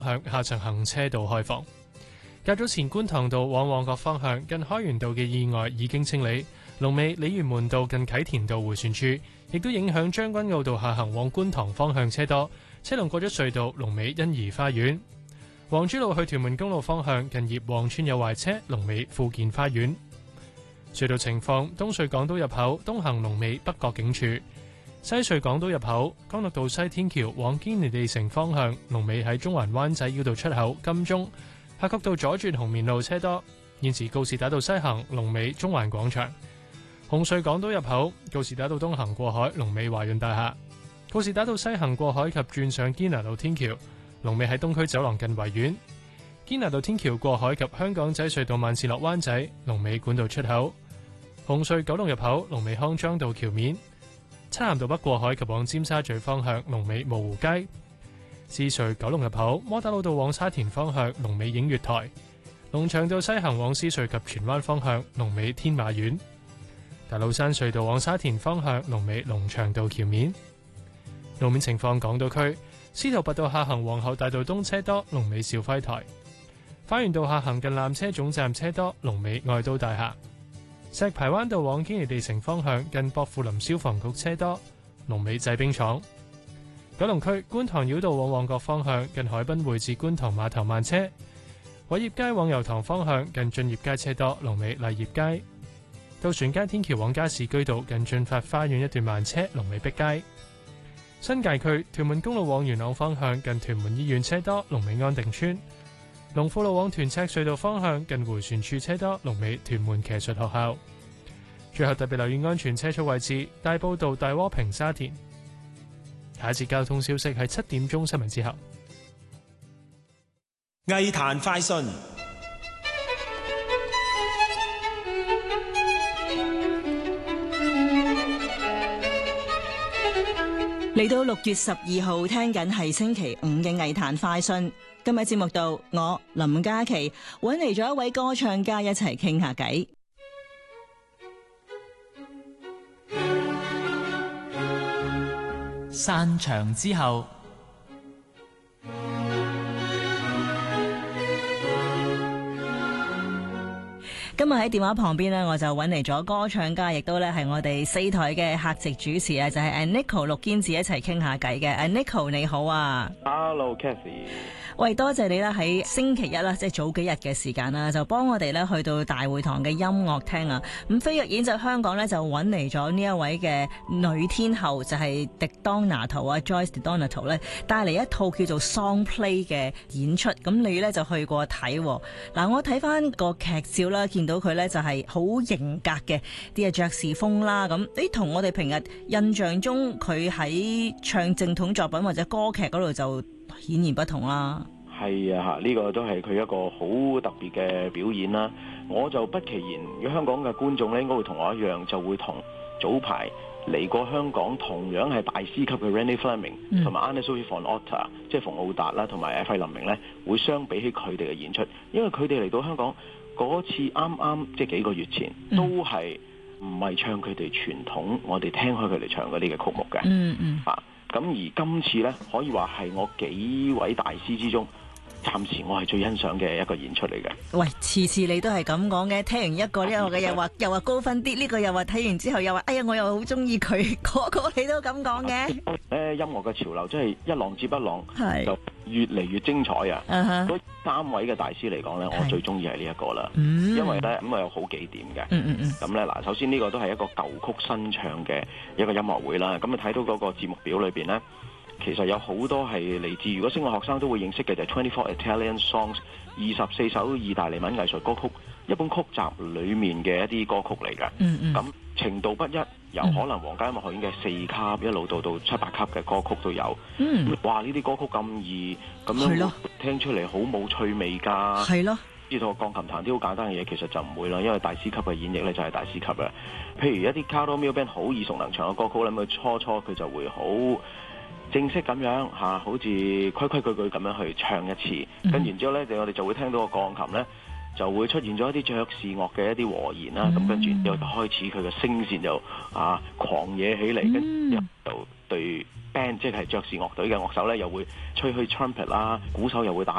向下層行車道開放。較早前觀塘道往旺角方向近開源道嘅意外已經清理，龍尾鯉魚門道近啟田道迴旋處，亦都影響將軍澳道下行往觀塘方向車多，車龍過咗隧道，龍尾欣怡花園。皇珠路去屯門公路方向近葉旺村有壞車，龍尾富健花園。隧道情況：東隧港島入口東行龍尾北角警署，西隧港島入口干諾道西天橋往堅尼地城方向龍尾喺中環灣仔繞道出口金鐘。夏慤道左轉紅棉路車多，現時告士打道西行龍尾中環廣場。紅隧港島入口告士打道東行過海龍尾華潤大廈，告士打道西行過海及轉上堅拿道天橋龍尾喺東區走廊近維園。堅拿道天橋過海及香港仔隧道慢線落灣仔龍尾管道出口。紅隧九龍入口龍尾康莊道橋面。漆咸道北過海及往尖沙咀方向龍尾蕪湖街。獅隧九龍入口窩打老道往沙田方向龍尾映月台，龍翔道西行往獅隧及荃灣方向龍尾天馬苑，大老山隧道往沙田方向龍尾龍翔道橋面。路面情況：港島區司徒拔道下行皇后大道東車多，龍尾兆輝台；花園道下行近纜車總站車多，龍尾愛都大廈；石排灣道往堅尼地城方向近薄扶林消防局車多，龍尾製冰廠。九龍區觀塘繞道往旺角方向近海濱匯至觀塘碼頭慢車，偉業街往油塘方向近駿業街車多，龍尾麗業街。渡船街天橋往加士居道近駿發花園一段慢車，龍尾碧街。新界區屯門公路往元朗方向近屯門醫院車多，龍尾安定村。龍富路往屯赤隧道方向近迴旋處車多，龍尾屯門騎術學校。最後特別留意安全車速位置：大埔道大窩坪沙田。下一節交通消息係7點鐘新聞之後。 藝壇快訊， 嚟到6月12號，聽緊係星期五嘅藝壇快訊。今日節目度，我林嘉琪揾嚟咗一位歌唱家一齊傾下偈。 散場之後， 今日喺電話旁邊呢，我就揾嚟咗歌唱家，亦都咧係我哋4台嘅客席主持啊，就係 Aniko 陸堅志一齊傾下偈嘅。Aniko 你好啊 ，Hello Cathy。 喂，多謝你啦！喺星期一啦，即係早幾日嘅時間啦，就幫我哋咧去到大會堂嘅音樂廳啊。咁飛躍演奏香港咧就揾嚟咗呢一位嘅女天后，就係狄當拿圖啊 Joyce DiDonato 咧，帶嚟一套叫做 Song Play 嘅演出。咁你咧就去過睇嗱，我睇翻個劇照啦，見到佢咧就係好型格嘅啲嘅爵士風啦。咁同我哋平日印象中佢喺唱正統作品或者歌劇嗰度就顯然不同啦。 係啊，呢個都係佢一個好特別嘅表演啦。我就不其然，如果香港嘅觀眾咧，應該會同我一樣，就會同早排嚟過香港同樣係大師級嘅 Rennie Fleming 同埋 Anne-Sophie von Otter，即係馮奧達啦，同埋費林明咧，會相比起佢哋嘅演出，因為佢哋嚟到香港嗰次啱啱即係幾個月前，都係唔係唱佢哋傳統我哋聽開佢哋唱嗰啲嘅曲目嘅。咁而今次呢，可以話係我幾位大師之中，暫時我係最欣賞嘅一個演出嚟嘅。 喂，次次你都係咁講嘅，聽完一個呢個嘅又話高分啲，呢個又話睇完之後又話，哎呀我又好中意佢，個你都咁講嘅。 音樂嘅潮流真係一浪接一浪，就越嚟越精彩啊！嗰3位嘅大師嚟講呢，我最中意係呢一個啦，因為呢咁有好幾點嘅。咁呢嗱，首先呢個都係一個舊曲新唱嘅一個音樂會啦。咁啊睇到嗰個節目表裏邊呢，其實有好多係嚟自，如果聲樂學生都會認識嘅，就係24 Italian Songs 24首意大利文藝術歌曲，一本曲集裡面嘅一啲歌曲嚟嘅。咁程度不一，由可能皇家音樂學院嘅4級一路到7、8級嘅歌曲都有。哇！呢啲歌曲咁易，咁樣聽出嚟好冇趣味㗎。係咯。知道鋼琴彈啲好簡單嘅嘢，其實就唔會啦，因為大師級嘅演繹咧就係大師級啦。譬如一啲 Carlo Mio Band 好耳熟能詳嘅歌曲咧，咁佢初佢就會好正式咁樣嚇，好似規規矩矩咁樣去唱一次，跟然之後咧，我哋就會聽到個鋼琴咧就會出現咗一啲爵士樂嘅一啲和弦啦，咁跟住之後就開始佢嘅聲線就狂野起嚟，跟住就對 band， 即係爵士樂隊嘅樂手咧，又會吹噓 trumpet 啦，鼓手又會打